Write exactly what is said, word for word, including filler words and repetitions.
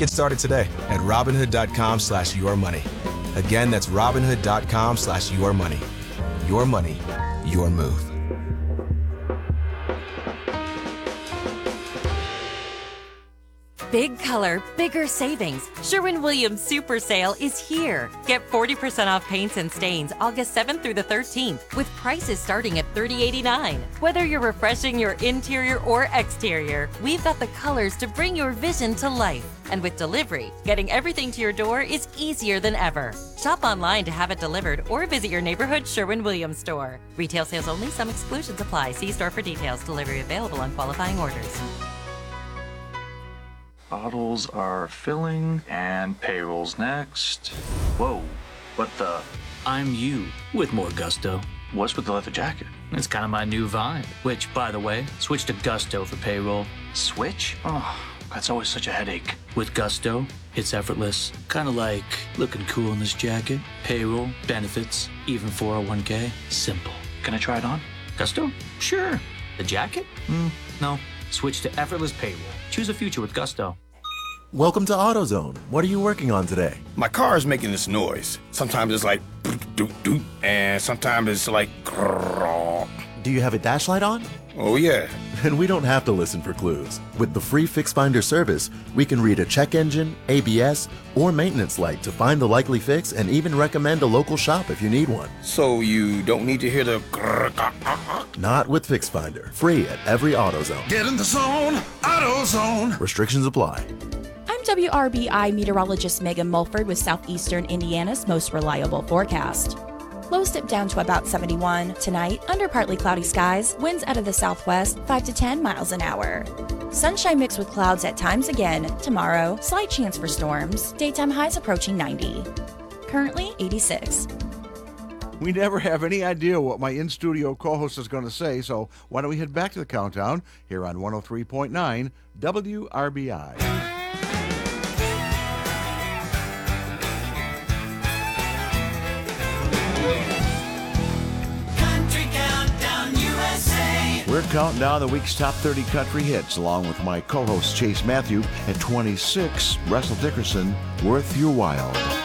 Get started today at Robinhood.com slash your money. Again, that's Robinhood.com slash your money. Your money, your move. Big color, bigger savings. Sherwin-Williams Super Sale is here. Get forty percent off paints and stains August seventh through the thirteenth with prices starting at thirty eighty-nine. Whether you're refreshing your interior or exterior, we've got the colors to bring your vision to life. And with delivery, getting everything to your door is easier than ever. Shop online to have it delivered or visit your neighborhood Sherwin-Williams store. Retail sales only. Some exclusions apply. See store for details. Delivery available on qualifying orders. Bottles are filling, and payroll's next. Whoa, what the? I'm you with more gusto. What's with the leather jacket? It's kind of my new vibe. Which, by the way, switch to Gusto for payroll. Switch? Oh, that's always such a headache. With Gusto, it's effortless. Kind of like looking cool in this jacket. Payroll, benefits, even four oh one k. Simple. Can I try it on? Gusto? Sure. The jacket? Mm, no. Switch to effortless payroll. Choose a future with Gusto. Welcome to AutoZone. What are you working on today? My car is making this noise. Sometimes it's like doot, doot, doot, and sometimes it's like grrr. Do you have a dash light on? Oh yeah. Then we don't have to listen for clues. With the free Fix Finder service, we can read a check engine, A B S, or maintenance light to find the likely fix and even recommend a local shop if you need one. So you don't need to hear the grrr, grrr, grrr. Not with Fix Finder. Free at every AutoZone. Get in the zone, AutoZone. Restrictions apply. I'm W R B I meteorologist Megan Mulford with Southeastern Indiana's most reliable forecast. Lows dip down to about seventy-one. Tonight, under partly cloudy skies, winds out of the southwest, five to ten miles an hour. Sunshine mixed with clouds at times again. Tomorrow, slight chance for storms. Daytime highs approaching ninety. Currently, eighty-six. We never have any idea what my in-studio co-host is going to say, so why don't we head back to the countdown here on one oh three point nine W R B I. We're counting down the week's top thirty country hits, along with my co-host Chase Matthew at twenty-six, Russell Dickerson, Worth Your While.